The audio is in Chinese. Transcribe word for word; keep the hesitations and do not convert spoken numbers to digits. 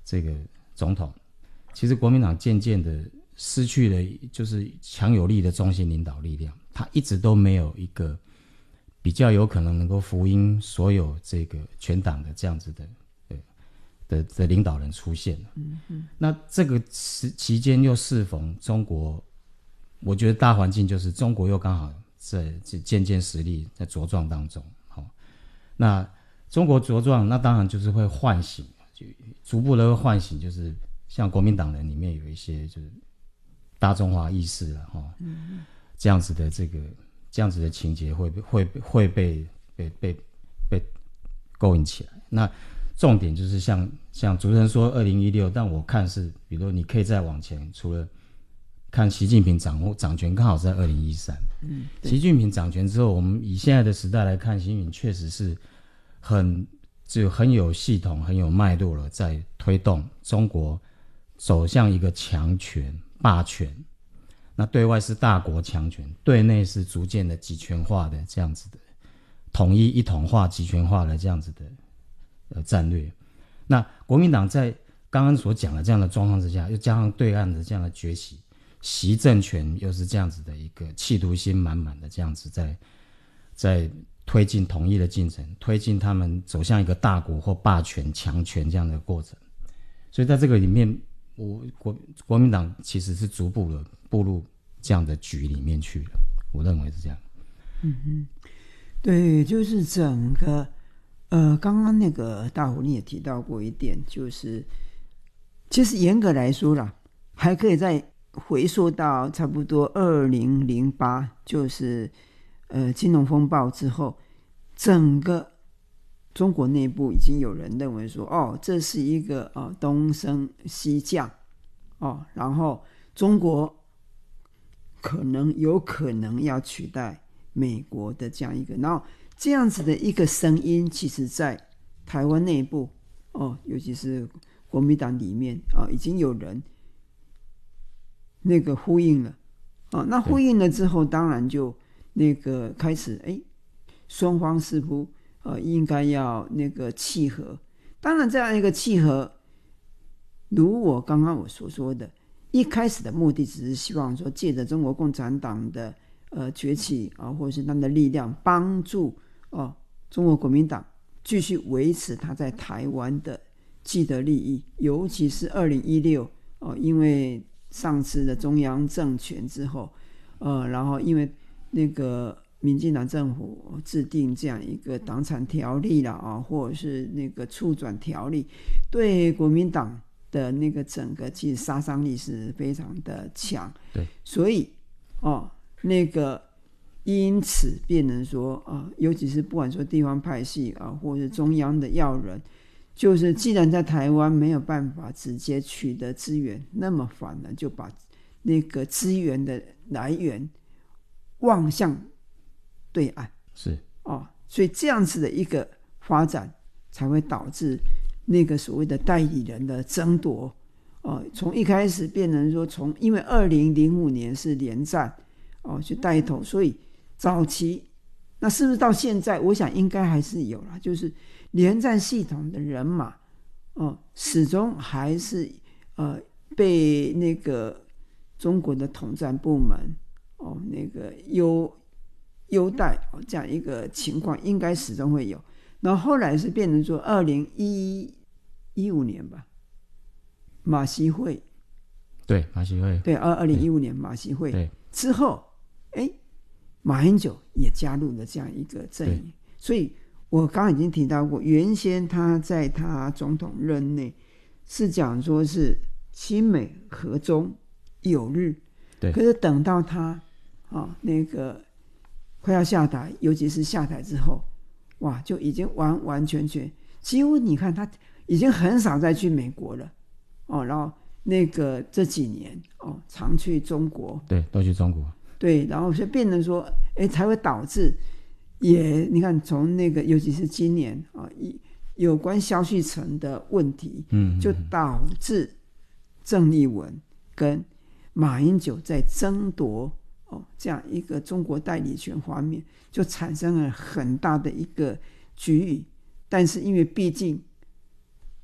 这个总统，其实国民党渐渐的失去了就是强有力的中心领导力量，他一直都没有一个比较有可能能够福音所有这个全党的这样子的呃的的领导人出现了。嗯嗯，那这个期间又适逢中国，我觉得大环境就是中国又刚好在渐渐实力在茁壮当中。好、哦，那中国茁壮，那当然就是会唤醒，就逐步的会唤醒，就是像国民党人里面有一些就是大中华意识了哈、哦嗯，这样子的这个这样子的情节会会会被被被被勾引起来。那重点就是像像主持人说二零一六，但我看是，比如你可以再往前，除了看习近平掌握掌权刚好是在二零一三，嗯，习近平掌权之后，我们以现在的时代来看，习近平确实是很就很有系统、很有脉络了，在推动中国走向一个强权、霸权。那对外是大国强权，对内是逐渐的集权化的这样子的统一、一统化、集权化的这样子的呃战略。那国民党在刚刚所讲的这样的状况之下，又加上对岸的这样的崛起，习政权又是这样子的一个企图心满满的这样子在在推进统一的进程，推进他们走向一个大国或霸权强权这样的过程。所以在这个里面，我国国民党其实是逐步的步入这样的局里面去了，我认为是这样。 嗯嗯，对，就是整个呃，刚刚那个大虎你也提到过一点，就是其实严格来说啦，还可以再回溯到差不多二零零八，就是呃金融风暴之后，整个中国内部已经有人认为说，哦，这是一个哦东升西降哦，然后中国可能有可能要取代美国的这样一个，然后这样子的一个声音，其实在台湾内部哦，尤其是国民党里面啊、哦，已经有人那个呼应了哦，那呼应了之后，当然就那个开始哎，双方似乎呃应该要那个契合。当然，这样一个契合，如我刚刚我所说的，一开始的目的只是希望说，借着中国共产党的呃崛起啊，或者是他们的力量，帮助哦中国国民党继续维持他在台湾的既得利益，尤其是二零一六哦，因为上次的中央政权之后，呃，然后因为那个民进党政府制定这样一个党产条例啦啊，或者是那个促转条例，对国民党的那个整个其实杀伤力是非常的强， 对， 所以哦，那个因此变成说啊，尤其是不管说地方派系啊，或者是中央的要人，就是既然在台湾没有办法直接取得资源，那么反而就把那个资源的来源望向对岸， 是哦，所以这样子的一个发展才会导致那个所谓的代理人的争夺，哦，从一开始变成说从因为二零零五年是连战哦去带头，所以早期那是不是到现在，我想应该还是有啦，就是连战系统的人马哦，始终还是呃被那个中国的统战部门哦那个优优待哦这样一个情况，应该始终会有。然后后来是变成说二零一五年吧，马习会， 对马习会， 对二零一五年马习会对之后，哎，马英九也加入了这样一个阵营，所以我刚刚已经提到过，原先他在他总统任内是讲说是亲美和中友日， 对， 可是等到他啊那个快要下台，尤其是下台之后，哇，就已经完完全全，几乎你看他已经很少再去美国了，哦，然后那个这几年哦，常去中国， 对，都去中国， 对，然后就变成说，哎，才会导致也你看从那个尤其是今年啊，有关萧旭岑的问题，嗯，就导致郑丽文跟马英九在争夺哦这样一个中国代理权方面，就产生了很大的一个局域。但是因为毕竟